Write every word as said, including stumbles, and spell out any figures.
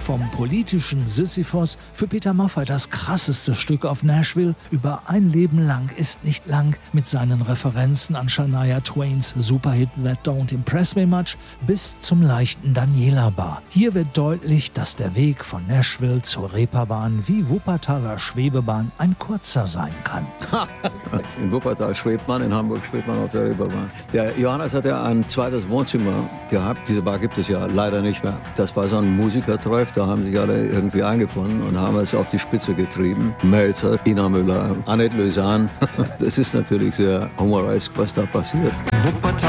Vom politischen Sisyphos für Peter Maffay das krasseste Stück auf Nashville, über ein Leben lang ist nicht lang, mit seinen Referenzen an Shania Twains Superhit That Don't Impress Me Much bis zum leichten Daniela Bar. Hier wird deutlich, dass der Weg von Nashville zur Reeperbahn wie Wuppertaler Schwebebahn ein kurzer sein kann. In Wuppertal schwebt man, in Hamburg schwebt man auf der Reeperbahn. Der Johannes hat ja ein zweites Wohnzimmer gehabt. Diese Bar gibt es ja leider nicht mehr. Das war so ein Musikertreff, da haben sich alle irgendwie eingefunden und haben es auf die Spitze getrieben. Melzer, Ina Müller, Annette Lausanne. Das ist natürlich sehr humoresk, was da passiert.